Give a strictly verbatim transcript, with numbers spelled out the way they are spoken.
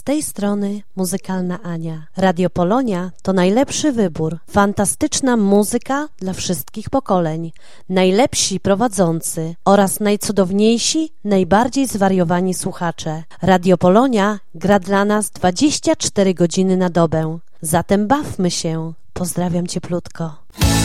z tej strony Muzykalna Ania. Radio Polonia to najlepszy wybór. Fantastyczna muzyka dla wszystkich pokoleń. Najlepsi prowadzący oraz najcudowniejsi, najbardziej zwariowani słuchacze. Radio Polonia gra dla nas dwadzieścia cztery godziny na dobę. Zatem bawmy się. Pozdrawiam cieplutko.